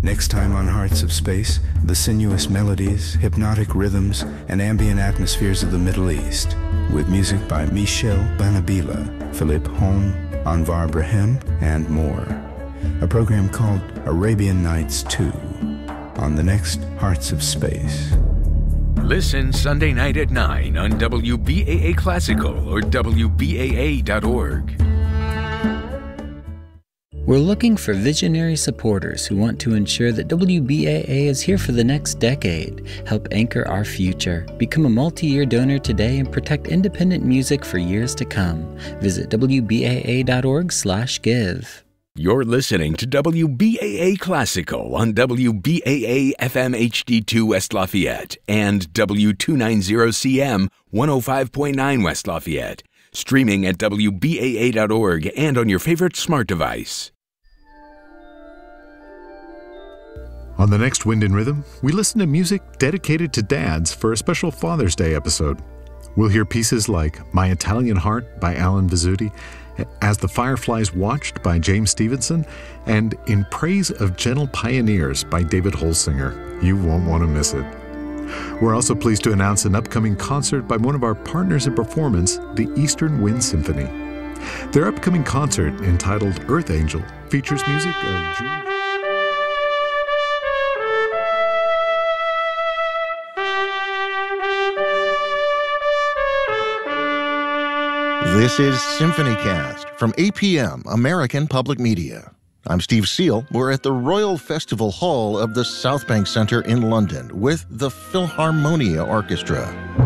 Next time on Hearts of Space, the sinuous melodies, hypnotic rhythms, and ambient atmospheres of the Middle East, with music by Michel Banabila, Philippe Hom, Anvar Brahim, and more. A program called Arabian Nights 2 on the next Hearts of Space. Listen Sunday night at 9 on WBAA Classical or WBAA.org. We're looking for visionary supporters who want to ensure that WBAA is here for the next decade, help anchor our future, become a multi-year donor today, and protect independent music for years to come. Visit WBAA.org/give. You're listening to WBAA Classical on WBAA FM HD2 West Lafayette and W290CM 105.9 West Lafayette. Streaming at WBAA.org and on your favorite smart device. On the next Wind and Rhythm, we listen to music dedicated to dads for a special Father's Day episode. We'll hear pieces like My Italian Heart by Alan Vizzuti, As the Fireflies Watched by James Stevenson, and In Praise of Gentle Pioneers by David Holsinger. You won't want to miss it. We're also pleased to announce an upcoming concert by one of our partners in performance, the Eastern Wind Symphony. Their upcoming concert, entitled Earth Angel, features music of Julie. This is SymphonyCast from APM, American Public Media. I'm Steve Seal. We're at the Royal Festival Hall of the South Bank Centre in London with the Philharmonia Orchestra.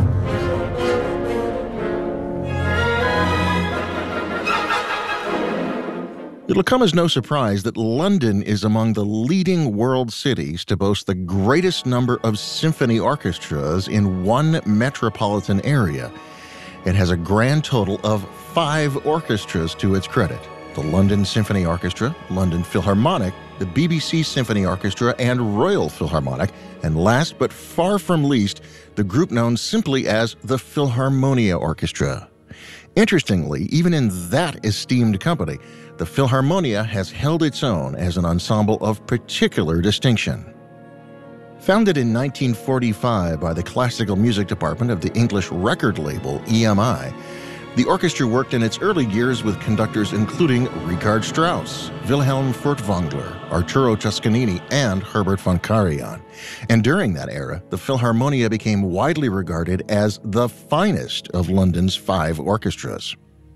It'll come as no surprise that London is among the leading world cities to boast the greatest number of symphony orchestras in one metropolitan area. It has a grand total of 5 orchestras to its credit: the London Symphony Orchestra, London Philharmonic, the BBC Symphony Orchestra, and Royal Philharmonic, and last but far from least, the group known simply as the Philharmonia Orchestra. Interestingly, even in that esteemed company, the Philharmonia has held its own as an ensemble of particular distinction. Founded in 1945 by the Classical Music Department of the English record label EMI, the orchestra worked in its early years with conductors including Richard Strauss, Wilhelm Furtwängler, Arturo Toscanini, and Herbert von Karajan. And during that era, the Philharmonia became widely regarded as the finest of London's 5 orchestras.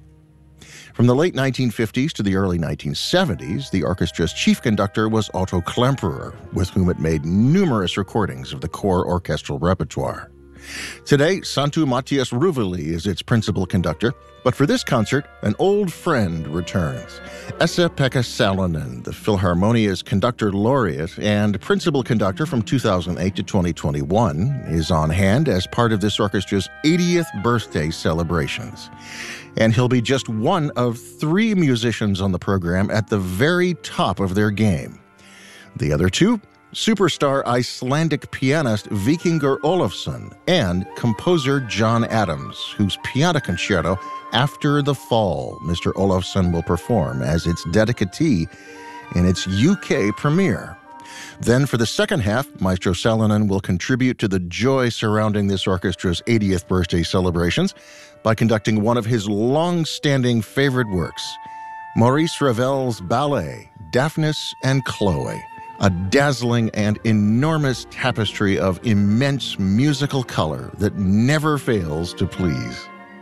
From the late 1950s to the early 1970s, the orchestra's chief conductor was Otto Klemperer, with whom it made numerous recordings of the core orchestral repertoire. Today, Santu Matthias Ruveli is its principal conductor, but for this concert, an old friend returns. Esa-Pekka Salonen, the Philharmonia's conductor laureate and principal conductor from 2008 to 2021, is on hand as part of this orchestra's 80th birthday celebrations. And he'll be just one of 3 musicians on the program at the very top of their game. The other 2? Superstar Icelandic pianist Víkingur Ólafsson and composer John Adams, whose piano concerto, After the Fall, Mr. Ólafsson will perform as its dedicatee in its UK premiere. Then for the second half, Maestro Salonen will contribute to the joy surrounding this orchestra's 80th birthday celebrations by conducting one of his long-standing favorite works, Maurice Ravel's ballet, Daphnis and Chloe, a dazzling and enormous tapestry of immense musical color that never fails to please.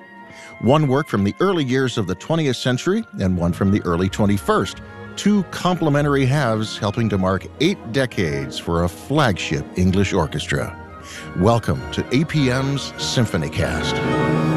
One work from the early years of the 20th century and one from the early 21st, 2 complementary halves helping to mark 8 decades for a flagship English orchestra. Welcome to APM's SymphonyCast.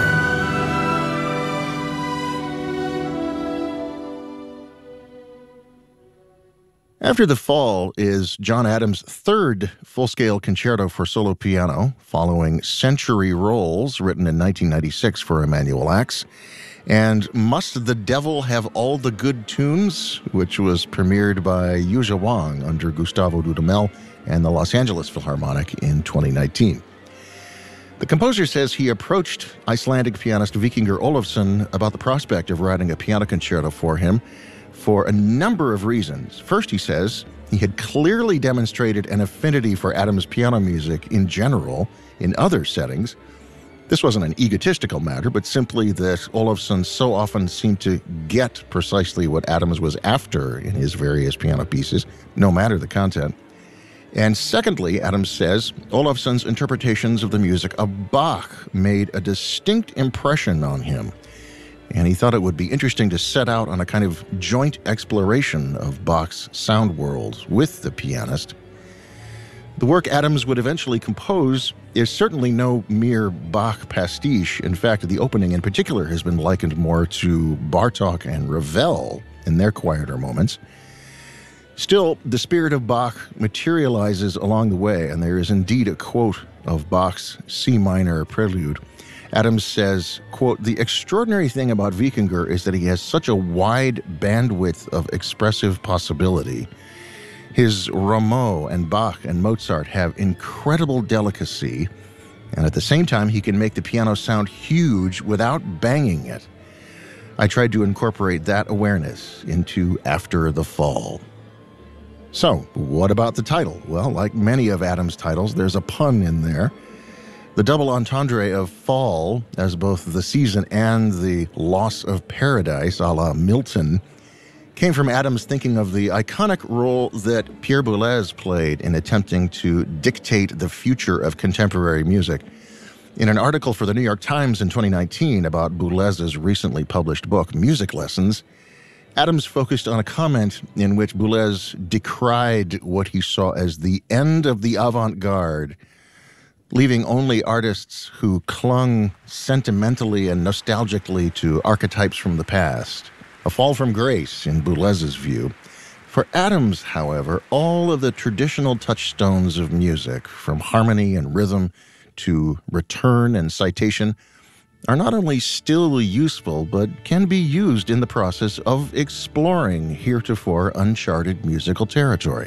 After the Fall is John Adams' 3rd full-scale concerto for solo piano, following Century Rolls, written in 1996 for Emanuel Ax, and Must the Devil Have All the Good Tunes, which was premiered by Yuja Wang under Gustavo Dudamel and the Los Angeles Philharmonic in 2019. The composer says he approached Icelandic pianist Víkingur Ólafsson about the prospect of writing a piano concerto for him for a number of reasons. First, he says, He had clearly demonstrated an affinity for Adams' piano music in general in other settings. This wasn't an egotistical matter, but simply that Olafsson so often seemed to get precisely what Adams was after in his various piano pieces, no matter the content. And secondly, Adams says, Olafsson's interpretations of the music of Bach made a distinct impression on him, and he thought it would be interesting to set out on a kind of joint exploration of Bach's sound world with the pianist. The work Adams would eventually compose is certainly no mere Bach pastiche. In fact, the opening in particular has been likened more to Bartók and Ravel in their quieter moments. Still, the spirit of Bach materializes along the way, and there is indeed a quote of Bach's C minor prelude. Adams says, quote, "The extraordinary thing about Wikinger is that he has such a wide bandwidth of expressive possibility. His Rameau and Bach and Mozart have incredible delicacy, and at the same time he can make the piano sound huge without banging it. I tried to incorporate that awareness into After the Fall." So, what about the title? Well, like many of Adams' titles, there's a pun in there. The double entendre of fall, as both the season and the loss of paradise, a la Milton, came from Adams thinking of the iconic role that Pierre Boulez played in attempting to dictate the future of contemporary music. In an article for the New York Times in 2019 about Boulez's recently published book, Music Lessons, Adams focused on a comment in which Boulez decried what he saw as the end of the avant-garde, leaving only artists who clung sentimentally and nostalgically to archetypes from the past. A fall from grace, in Boulez's view. For Adams, however, all of the traditional touchstones of music, from harmony and rhythm to return and citation, are not only still useful, but can be used in the process of exploring heretofore uncharted musical territory.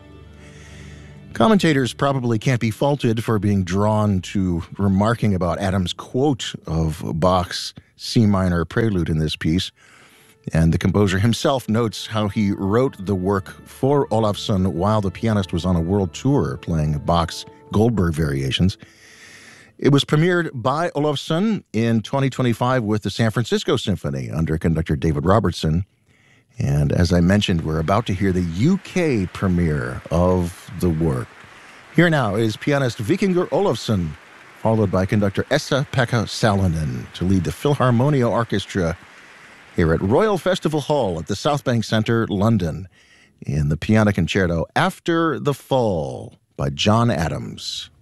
Commentators probably can't be faulted for being drawn to remarking about Adams' quote of Bach's C minor prelude in this piece, and the composer himself notes how he wrote the work for Olafsson while the pianist was on a world tour playing Bach's Goldberg variations. It was premiered by Olafsson in 2025 with the San Francisco Symphony under conductor David Robertson. And as I mentioned, we're about to hear the UK premiere of the work. Here now is pianist Wikinger Olafsson, followed by conductor Esa-Pekka Salonen to lead the Philharmonia Orchestra here at Royal Festival Hall at the South Bank Centre, London, in the piano concerto After the Fall by John Adams.